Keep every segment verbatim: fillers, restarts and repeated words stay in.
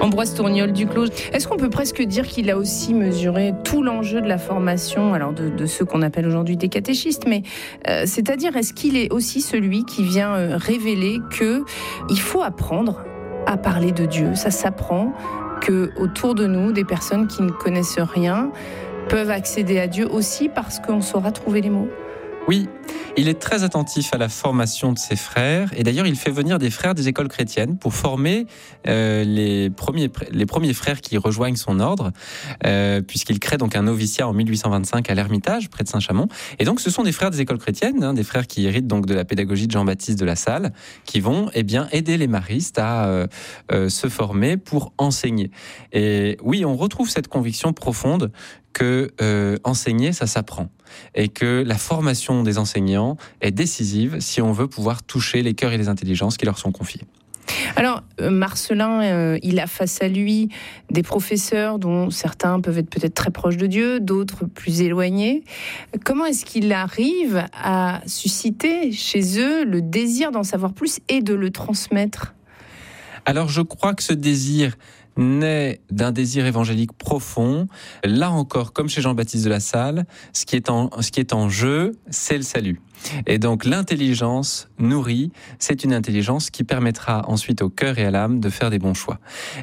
Ambroise Tourniol-Duclos, est-ce qu'on peut presque dire qu'il a aussi mesuré tout l'enjeu de la formation, alors de, de ceux qu'on appelle aujourd'hui des catéchistes, mais euh, c'est-à-dire est-ce qu'il est aussi celui qui vient euh, révéler qu'il faut apprendre à parler de Dieu, ça s'apprend, que autour de nous, des personnes qui ne connaissent rien peuvent accéder à Dieu aussi parce qu'on saura trouver les mots? Oui, il est très attentif à la formation de ses frères et d'ailleurs il fait venir des frères des écoles chrétiennes pour former euh, les, premiers, les premiers frères qui rejoignent son ordre euh, puisqu'il crée donc un noviciat en mille huit cent vingt-cinq à l'Ermitage près de Saint-Chamond et donc ce sont des frères des écoles chrétiennes, hein, des frères qui héritent donc de la pédagogie de Jean-Baptiste de La Salle qui vont eh bien, aider les maristes à euh, euh, se former pour enseigner. Et oui, on retrouve cette conviction profonde que euh, enseigner, ça s'apprend. Et que la formation des enseignants est décisive si on veut pouvoir toucher les cœurs et les intelligences qui leur sont confiées. Alors, euh, Marcellin, euh, il a face à lui des professeurs dont certains peuvent être peut-être très proches de Dieu, d'autres plus éloignés. Comment est-ce qu'il arrive à susciter chez eux le désir d'en savoir plus et de le transmettre ? Alors, je crois que ce désir naît d'un désir évangélique profond. Là encore, comme chez Jean-Baptiste de La Salle, ce qui est en, ce qui est en jeu, c'est le salut. Et donc l'intelligence nourrie, c'est une intelligence qui permettra ensuite au cœur et à l'âme de faire des bons choix.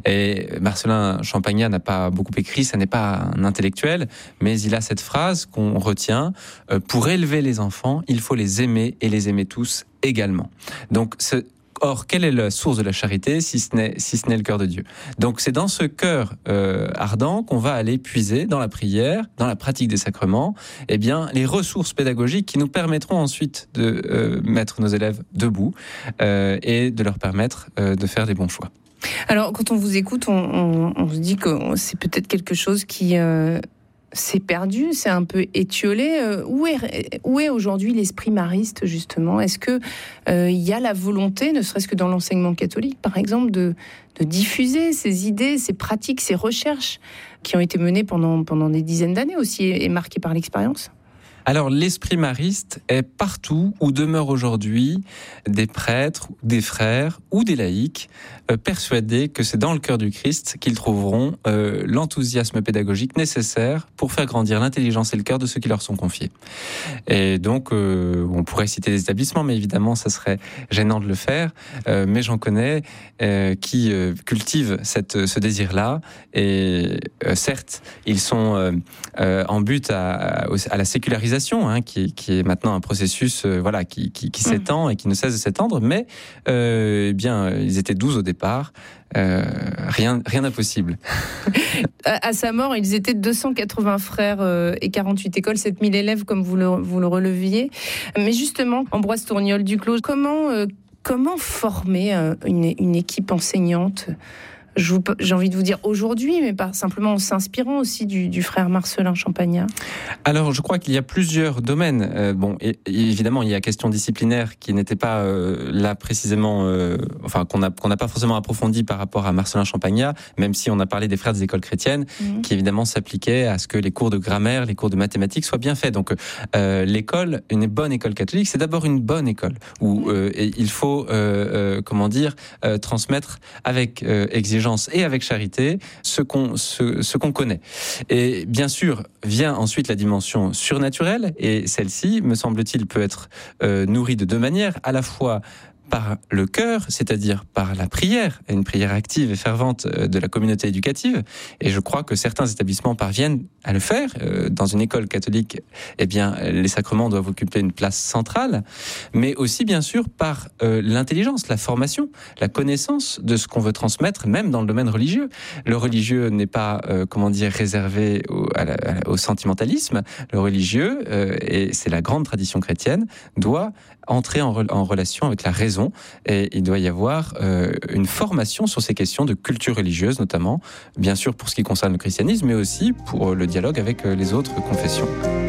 Et Marcellin Champagnat n'a pas beaucoup écrit, ça n'est pas un intellectuel, mais il a cette phrase qu'on retient, euh, pour élever les enfants, il faut les aimer et les aimer tous également. Donc ce Or, quelle est la source de la charité si ce n'est, si ce n'est le cœur de Dieu ? Donc, c'est dans ce cœur euh, ardent qu'on va aller puiser dans la prière, dans la pratique des sacrements, eh bien, les ressources pédagogiques qui nous permettront ensuite de euh, mettre nos élèves debout euh, et de leur permettre euh, de faire des bons choix. Alors, quand on vous écoute, on, on, on se dit que c'est peut-être quelque chose qui... Euh c'est perdu, c'est un peu étiolé. Euh, où est, où est aujourd'hui l'esprit mariste, justement ? Est-ce qu'il euh, y a la volonté, ne serait-ce que dans l'enseignement catholique, par exemple, de, de diffuser ces idées, ces pratiques, ces recherches qui ont été menées pendant, pendant des dizaines d'années aussi et, et marquées par l'expérience ? Alors, l'esprit mariste est partout où demeurent aujourd'hui des prêtres, des frères ou des laïcs euh, persuadés que c'est dans le cœur du Christ qu'ils trouveront euh, l'enthousiasme pédagogique nécessaire pour faire grandir l'intelligence et le cœur de ceux qui leur sont confiés. Et donc, euh, on pourrait citer des établissements, mais évidemment, ça serait gênant de le faire. Euh, mais j'en connais euh, qui euh, cultivent cette, ce désir-là. Et euh, certes, ils sont euh, euh, en but à, à la sécularisation, Hein, qui, qui est maintenant un processus euh, voilà, qui, qui, qui s'étend et qui ne cesse de s'étendre, mais euh, eh bien, ils étaient douze au départ, euh, rien, rien d'impossible. à, à sa mort, ils étaient deux cent quatre-vingts frères euh, et quarante-huit écoles, sept mille élèves, comme vous le, vous le releviez. Mais justement, Ambroise Tourniol-Duclos, comment, euh, comment former euh, une, une équipe enseignante ? Je vous, j'ai envie de vous dire aujourd'hui, mais pas simplement en s'inspirant aussi du, du frère Marcellin Champagnat. Alors, je crois qu'il y a plusieurs domaines. Euh, bon, et, et évidemment, il y a la question disciplinaire qui n'était pas euh, là précisément, euh, enfin qu'on a qu'on n'a pas forcément approfondi par rapport à Marcellin Champagnat, même si on a parlé des frères des écoles chrétiennes, mmh. qui évidemment s'appliquaient à ce que les cours de grammaire, les cours de mathématiques soient bien faits. Donc, euh, l'école, une bonne école catholique, c'est d'abord une bonne école où euh, il faut, euh, euh, comment dire, euh, transmettre avec euh, exigence et avec charité ce qu'on, ce, ce qu'on connaît. Et bien sûr, vient ensuite la dimension surnaturelle, et celle-ci, me semble-t-il, peut être euh, nourrie de deux manières, à la fois par le cœur, c'est-à-dire par la prière, une prière active et fervente de la communauté éducative. Et je crois que certains établissements parviennent à le faire. Dans une école catholique, eh bien, les sacrements doivent occuper une place centrale, mais aussi, bien sûr, par euh, l'intelligence, la formation, la connaissance de ce qu'on veut transmettre, même dans le domaine religieux. Le religieux n'est pas, euh, comment dire, réservé au, à la, au sentimentalisme. Le religieux, euh, et c'est la grande tradition chrétienne, doit entrer en, re, en relation avec la raison, et il doit y avoir euh, une formation sur ces questions de culture religieuse, notamment, bien sûr pour ce qui concerne le christianisme, mais aussi pour le dialogue avec les autres confessions.